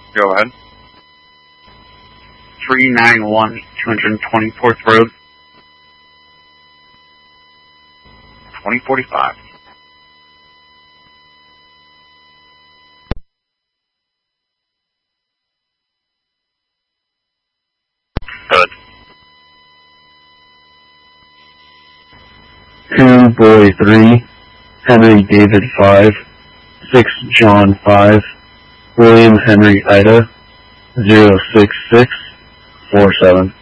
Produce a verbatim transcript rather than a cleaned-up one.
Go ahead. three nine one two twenty-fourth Road. twenty forty-five. Good. two Boy three, Henry David five, six John five, William Henry Ida, zero six six four seven.